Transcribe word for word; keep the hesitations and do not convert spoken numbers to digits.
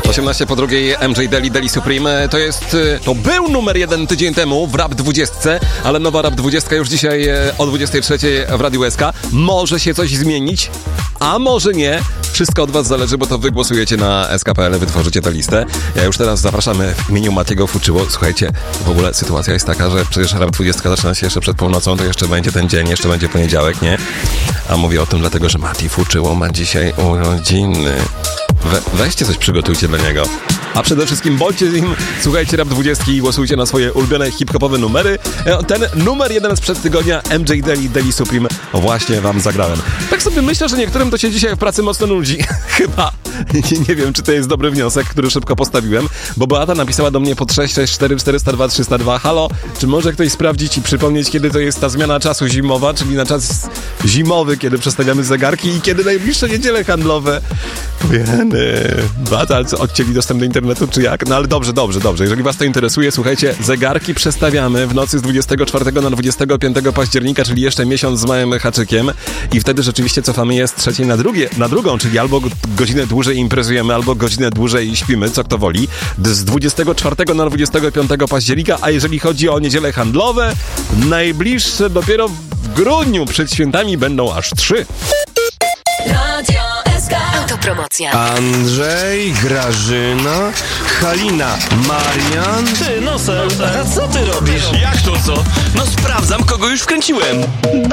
osiemnaście po drugiej M J Daily, Daily Supreme. To jest, to był numer jeden tydzień temu w Rap dwudziestce, ale nowa Rap dwudziestka już dzisiaj o dwudziestej trzeciej w Radiu S K. Może się coś zmienić, a może nie. Wszystko od was zależy, bo to wy głosujecie na S K kropka P L, wytworzycie tę listę. Ja już teraz zapraszamy w imieniu Matiego Fuczyło. Słuchajcie, w ogóle sytuacja jest taka, że przecież Rap dwudziestka zaczyna się jeszcze przed północą, to jeszcze będzie ten dzień, jeszcze będzie poniedziałek, nie? A mówię o tym dlatego, że Mati Fuczyło ma dzisiaj urodziny. We, weźcie coś, przygotujcie dla niego. A przede wszystkim bądźcie z nim, słuchajcie Rap dwudziestki i głosujcie na swoje ulubione hip-hopowe numery. Ten numer jeden sprzed tygodnia M J Daily, Daily Supreme właśnie wam zagrałem. Tak sobie myślę, że niektórym to się dzisiaj w pracy mocno nudzi. Chyba. Nie, nie wiem, czy to jest dobry wniosek, który szybko postawiłem, bo Beata napisała do mnie pod sześć sześć cztery cztery zero dwa trzy zero dwa. Halo, czy może ktoś sprawdzić i przypomnieć, kiedy to jest ta zmiana czasu zimowa, czyli na czas zimowy, kiedy przestawiamy zegarki i kiedy najbliższe niedziele handlowe? Wiemy. Beata, ale co, odcięli dostęp do internetu, czy jak? No ale dobrze, dobrze, dobrze. Jeżeli was to interesuje, słuchajcie, zegarki przestawiamy w nocy z dwudziestego czwartego na dwudziestego piątego października, czyli jeszcze miesiąc z małym haczykiem i wtedy rzeczywiście cofamy je z trzeciej na, drugie, na drugą, czyli albo godzinę dłużej imprezujemy, albo godzinę dłużej śpimy, co kto woli, z dwudziestego czwartego na dwudziestego piątego października, a jeżeli chodzi o niedziele handlowe, najbliższe dopiero w grudniu, przed świętami będą aż trzy. Radio S K. Autopromocja. Andrzej, Grażyna, Halina, Marian. Ty, Nosel, a co ty robisz? Jak to co? No sprawdzam, kogo już wkręciłem.